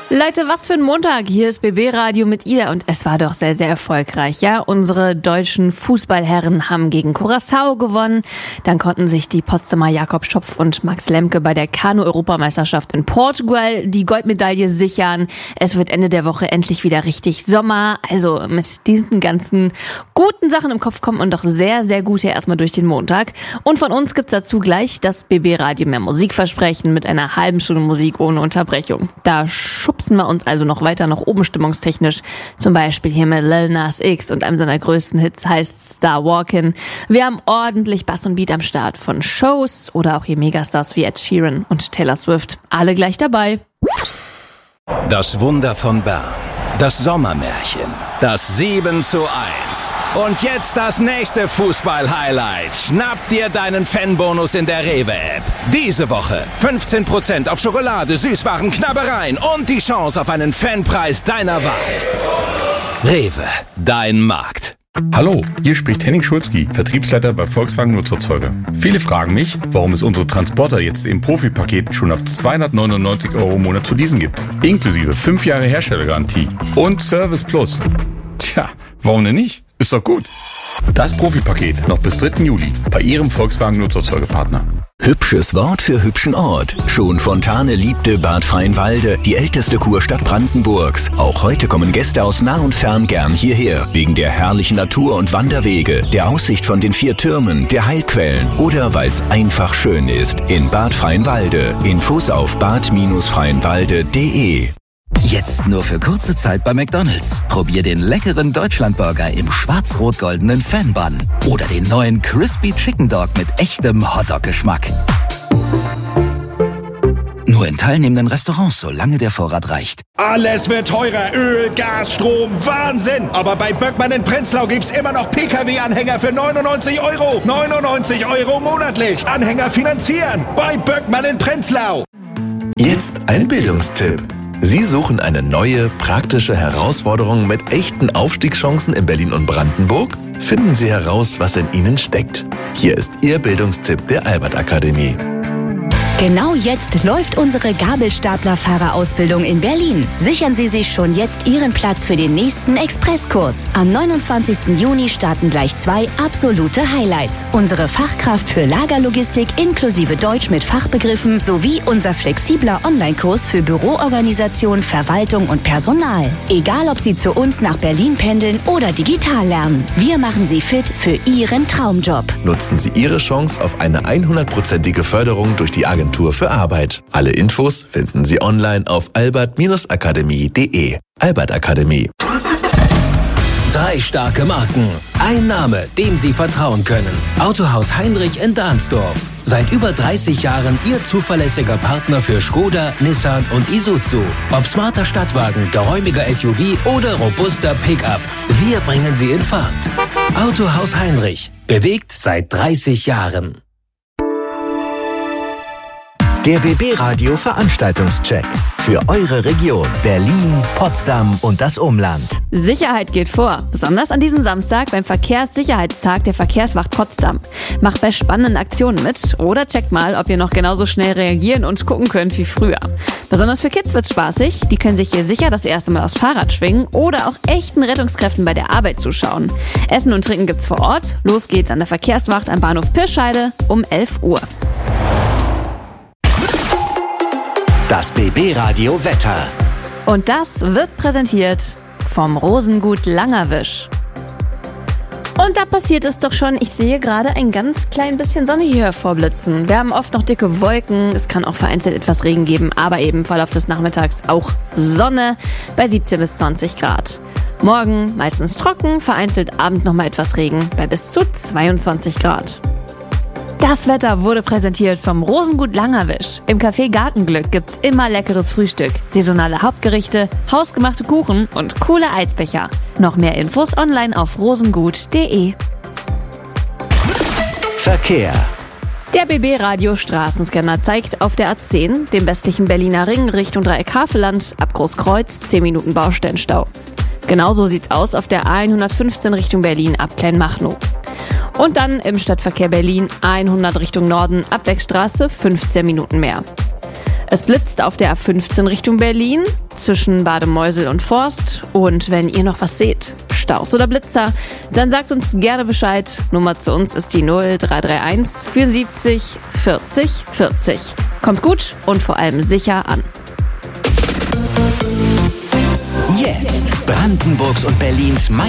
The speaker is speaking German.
Leute, was für ein Montag. Hier ist BB Radio mit Ida und es war doch sehr, sehr erfolgreich, ja? Unsere deutschen Fußballherren haben gegen Curaçao gewonnen. Dann konnten sich die Potsdamer Jakob Schopf und Max Lemke bei der Kanu-Europameisterschaft in Portugal die Goldmedaille sichern. Es wird Ende der Woche endlich wieder richtig Sommer. Also mit diesen ganzen guten Sachen im Kopf kommt man doch sehr, sehr gut hier erstmal durch den Montag. Und von uns gibt's dazu gleich das BB Radio mehr Musikversprechen mit einer halben Stunde Musik ohne Unterbrechung. Da schubsen wir uns also noch weiter nach oben stimmungstechnisch. Zum Beispiel hier mit Lil Nas X und einem seiner größten Hits heißt Star Walkin'. Wir haben ordentlich Bass und Beat am Start von Shows oder auch hier Megastars wie Ed Sheeran und Taylor Swift. Alle gleich dabei. Das Wunder von Bern. Das Sommermärchen. Das 7:1. Und jetzt das nächste Fußball-Highlight. Schnapp dir deinen Fanbonus in der Rewe-App. Diese Woche 15% auf Schokolade, Süßwaren, Knabbereien und die Chance auf einen Fanpreis deiner Wahl. Rewe, dein Markt. Hallo, hier spricht Henning Schulzki, Vertriebsleiter bei Volkswagen Nutzerzeuger. Viele fragen mich, warum es unsere Transporter jetzt im Profipaket schon ab 299 € im Monat zu leasen gibt. Inklusive 5 Jahre Herstellergarantie und Service Plus. Tja, warum denn nicht? Ist doch gut. Das Profipaket noch bis 3. Juli bei Ihrem Volkswagen Nutzerzeugerpartner. Hübsches Wort für hübschen Ort. Schon Fontane liebte Bad Freienwalde, die älteste Kurstadt Brandenburgs. Auch heute kommen Gäste aus nah und fern gern hierher. Wegen der herrlichen Natur und Wanderwege, der Aussicht von den 4 Türmen, der Heilquellen oder weil's einfach schön ist. In Bad Freienwalde. Infos auf bad-freienwalde.de. Jetzt nur für kurze Zeit bei McDonald's. Probier den leckeren Deutschlandburger im schwarz-rot-goldenen Fan-Bun. Oder den neuen Crispy Chicken Dog mit echtem Hotdog-Geschmack. Nur in teilnehmenden Restaurants, solange der Vorrat reicht. Alles wird teurer. Öl, Gas, Strom, Wahnsinn. Aber bei Böckmann in Prenzlau gibt's immer noch PKW-Anhänger für 99 €. 99 € monatlich. Anhänger finanzieren. Bei Böckmann in Prenzlau. Jetzt ein Bildungstipp. Sie suchen eine neue, praktische Herausforderung mit echten Aufstiegschancen in Berlin und Brandenburg? Finden Sie heraus, was in Ihnen steckt. Hier ist Ihr Bildungstipp der Albert-Akademie. Genau jetzt läuft unsere Gabelstaplerfahrerausbildung in Berlin. Sichern Sie sich schon jetzt Ihren Platz für den nächsten Expresskurs. Am 29. Juni starten gleich 2 absolute Highlights. Unsere Fachkraft für Lagerlogistik inklusive Deutsch mit Fachbegriffen sowie unser flexibler Online-Kurs für Büroorganisation, Verwaltung und Personal. Egal, ob Sie zu uns nach Berlin pendeln oder digital lernen. Wir machen Sie fit für Ihren Traumjob. Nutzen Sie Ihre Chance auf eine 100%ige Förderung durch die Agentur für Arbeit. Alle Infos finden Sie online auf albert-akademie.de. Albert Akademie. 3 starke Marken. Ein Name, dem Sie vertrauen können. Autohaus Heinrich in Dahnsdorf. Seit über 30 Jahren Ihr zuverlässiger Partner für Skoda, Nissan und Isuzu. Ob smarter Stadtwagen, geräumiger SUV oder robuster Pickup. Wir bringen Sie in Fahrt. Autohaus Heinrich. Bewegt seit 30 Jahren. Der BB Radio Veranstaltungscheck. Für eure Region Berlin, Potsdam und das Umland. Sicherheit geht vor, besonders an diesem Samstag beim Verkehrssicherheitstag der Verkehrswacht Potsdam. Macht bei spannenden Aktionen mit oder checkt mal, ob ihr noch genauso schnell reagieren und gucken könnt wie früher. Besonders für Kids wird's spaßig, die können sich hier sicher das erste Mal aufs Fahrrad schwingen oder auch echten Rettungskräften bei der Arbeit zuschauen. Essen und Trinken gibt's vor Ort. Los geht's an der Verkehrswacht am Bahnhof Pirscheide um 11 Uhr. Das BB Radio Wetter. Und das wird präsentiert vom Rosengut Langerwisch. Und da passiert es doch schon. Ich sehe gerade ein ganz klein bisschen Sonne hier hervorblitzen. Wir haben oft noch dicke Wolken. Es kann auch vereinzelt etwas Regen geben, aber eben im Verlauf des Nachmittags auch Sonne bei 17 bis 20 Grad. Morgen meistens trocken, vereinzelt abends nochmal etwas Regen bei bis zu 22 Grad. Das Wetter wurde präsentiert vom Rosengut Langerwisch. Im Café Gartenglück gibt's immer leckeres Frühstück, saisonale Hauptgerichte, hausgemachte Kuchen und coole Eisbecher. Noch mehr Infos online auf rosengut.de. Verkehr. Der BB Radio Straßenscanner zeigt auf der A10, dem westlichen Berliner Ring Richtung Dreieck Havelland, ab Großkreuz 10 Minuten Baustellenstau. Genauso sieht's aus auf der A115 Richtung Berlin ab Kleinmachnow. Und dann im Stadtverkehr Berlin 100 Richtung Norden ab Beckstraße 15 Minuten mehr. Es blitzt auf der A15 Richtung Berlin zwischen Bad Meusel und Forst. Und wenn ihr noch was seht, Staus oder Blitzer, dann sagt uns gerne Bescheid. Nummer zu uns ist die 0331 74 40 40. Kommt gut und vor allem sicher an. Jetzt Brandenburgs und Berlins